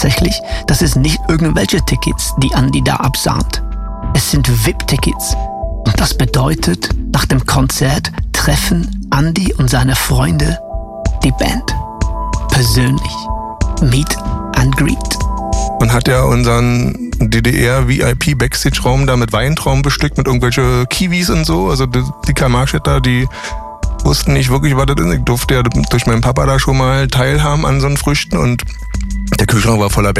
tatsächlich, das ist nicht irgendwelche Tickets, die Andy da absahnt. Es sind VIP-Tickets. Und das bedeutet, nach dem Konzert treffen Andy und seine Freunde die Band. Persönlich. Meet and Greet. Man hat ja unseren DDR-VIP-Backstage-Raum da mit Weintrauben bestückt, mit irgendwelche Kiwis und so. Also die Karl-Marx-Städter, die wussten nicht wirklich, was das ist. Ich durfte ja durch meinen Papa da schon mal teilhaben an so einen Früchten und der Kühlschrank war voller